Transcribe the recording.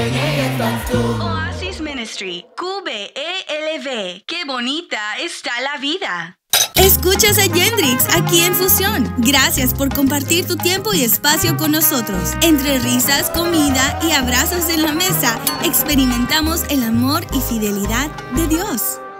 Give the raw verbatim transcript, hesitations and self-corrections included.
Oasis Ministry, Q B E L V. ¡Qué bonita está la vida! Escuchas a Yendrix aquí en Fusión. Gracias por compartir tu tiempo y espacio con nosotros. Entre risas, comida y abrazos en la mesa, experimentamos el amor y fidelidad de Dios.